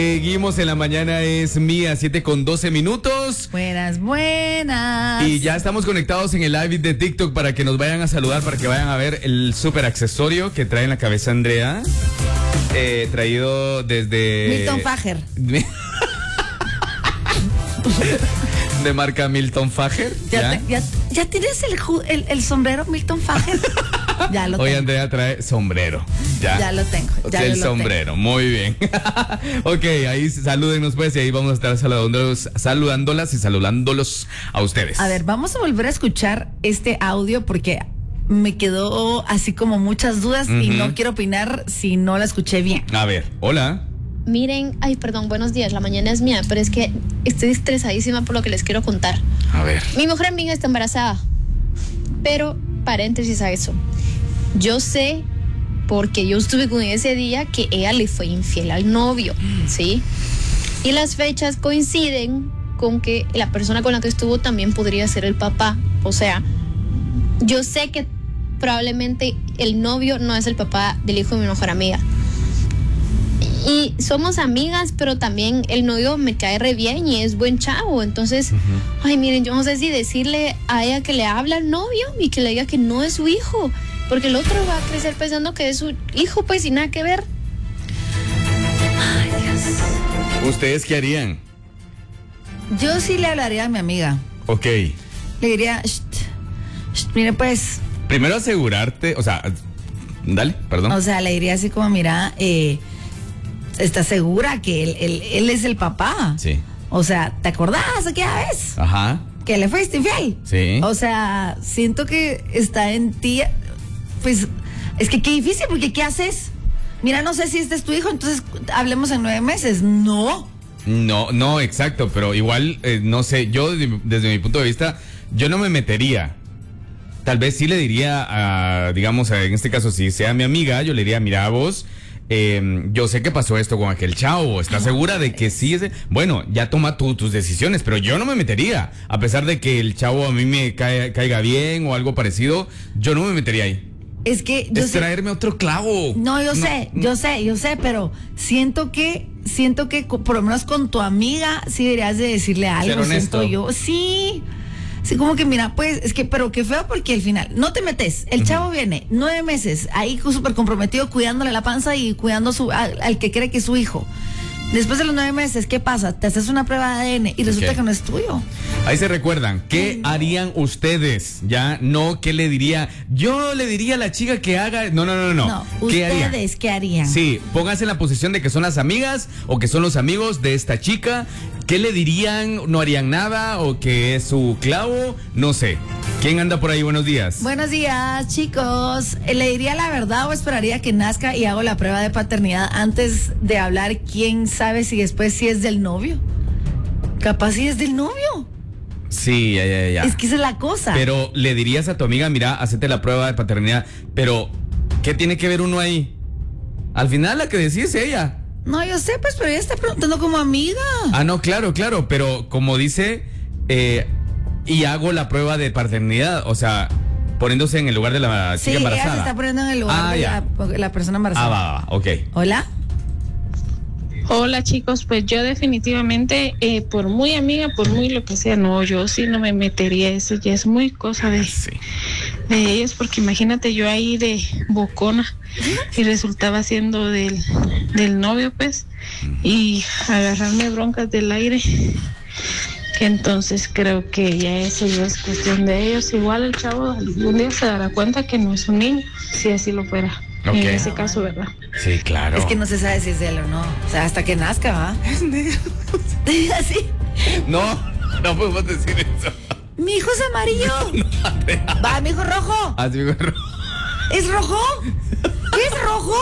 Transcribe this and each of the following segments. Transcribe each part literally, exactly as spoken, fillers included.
Seguimos en la mañana, es mía, siete con doce minutos. Buenas, buenas. Y ya estamos conectados en el live de TikTok para que nos vayan a saludar, para que vayan a ver el súper accesorio que trae en la cabeza Andrea. Eh, traído desde... Milton Fager. De marca Milton Fager. ¿Ya, ¿Ya? te- ya, ya tienes el, ju- el, el sombrero Milton Fager? Ya lo Hoy tengo. Andrea trae sombrero. Ya, Ya lo tengo. Ya el lo sombrero, muy bien. Ok, ahí salúdenos pues y ahí vamos a estar saludándolos, saludándolas y saludándolos a ustedes. A ver, vamos a volver a escuchar este audio porque me quedó así como muchas dudas y Ujú. no quiero opinar si no la escuché bien. A ver, hola. Miren, ay, perdón, buenos días, la mañana es mía, pero es que estoy estresadísima por lo que les quiero contar. A ver. Mi mejor amiga está embarazada, pero paréntesis a eso. Yo sé, porque yo estuve con ella ese día, que ella le fue infiel al novio, ¿sí? Y las fechas coinciden con que la persona con la que estuvo también podría ser el papá. O sea, yo sé que probablemente el novio no es el papá del hijo de mi mejor amiga. Y somos amigas, pero también el novio me cae re bien y es buen chavo. Entonces, uh-huh. ay, miren, yo no sé si decirle a ella que le habla al novio y que le diga que no es su hijo, porque el otro va a crecer pensando que es su hijo, pues, sin nada que ver. Ay, Dios. ¿Ustedes qué harían? Yo sí le hablaría a mi amiga. Ok. Le diría, "Sht, sht, mire pues, Primero asegurarte, o sea, dale, perdón. o sea, le diría así como, mira, eh, ¿estás segura que él, él, él es el papá? Sí. O sea, ¿te acordás aquella vez Ajá. que le fuiste infiel? Sí. O sea, siento que está en ti. Pues es que qué difícil, porque ¿qué haces? Mira, no sé si este es tu hijo, entonces hablemos en nueve meses. No. No, no, exacto, pero igual, eh, no sé, yo desde, desde mi punto de vista, yo no me metería. Tal vez sí le diría a, digamos, a, en este caso, si sea mi amiga, yo le diría, mira vos, eh, yo sé que pasó esto con aquel chavo, ¿estás segura de que sí es? de-?" Bueno, ya toma tú tus decisiones, pero yo no me metería. A pesar de que el chavo a mí me cae- caiga bien o algo parecido, yo no me metería ahí. Es que yo Es sé- traerme otro clavo. No, yo sé, yo sé, yo sé, pero siento que, siento que co- por lo menos con tu amiga sí deberías de decirle algo, Ser honesto. siento yo. Sí, sí, como que mira, pues, es que, pero qué feo porque al final, no te metes, el chavo viene nueve meses ahí súper comprometido cuidándole la panza y cuidando su, al, al que cree que es su hijo. Después de los nueve meses, ¿qué pasa? Te haces una prueba de A D N y resulta Ok. que no es tuyo. Ahí se recuerdan, ¿qué harían ustedes? Ya, no, ¿qué le diría? Yo le diría a la chica que haga. No, no, no, no. No, ¿Qué harían? ustedes, ¿qué harían? Sí, pónganse en la posición de que son las amigas o que son los amigos de esta chica. ¿Qué le dirían? ¿No harían nada? ¿O que es su clavo? No sé. ¿Quién anda por ahí? Buenos días. Buenos días, chicos. Eh, ¿Le diría la verdad o esperaría que nazca y hago la prueba de paternidad antes de hablar? ¿Quién sabe si después sí es del novio? Capaz sí es del novio. Sí, ya, ya, ya. Es que esa es la cosa. Pero le dirías a tu amiga, mira, hacete la prueba de paternidad. Pero, ¿qué tiene que ver uno ahí? Al final la que decide es ella. No, yo sé, pues, pero ella está preguntando como amiga. Ah, no, claro, claro, pero como dice, eh, y hago la prueba de paternidad, o sea, poniéndose en el lugar de la Sí, chica ella embarazada. se está poniendo en el lugar Ah, de ya. la, la persona Ah, embarazada. va, va, va, ok. Hola. Hola chicos, pues yo definitivamente, eh, por muy amiga, por muy lo que sea, no, yo sí no me metería, eso ya es muy cosa de, Sí. de ellos, porque imagínate yo ahí de bocona y resultaba siendo del, del novio, pues, y agarrarme broncas del aire, que entonces creo que ya eso ya es cuestión de ellos. Igual el chavo algún día se dará cuenta que no es un niño, si así lo fuera, Ok. en ese caso, ¿verdad? Sí, claro. Es que no se sabe si es de él o no. O sea, hasta que nazca, ¿va? Es negro. Así. No, no podemos decir eso. Mi hijo es amarillo. Va, mi hijo rojo. Así me agarró. ¿Es rojo? ¿Es rojo?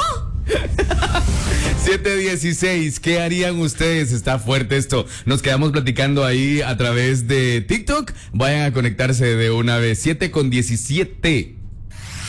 siete dieciséis, ¿qué harían ustedes? Está fuerte esto. Nos quedamos platicando ahí a través de TikTok. Vayan a conectarse de una vez. siete con diecisiete.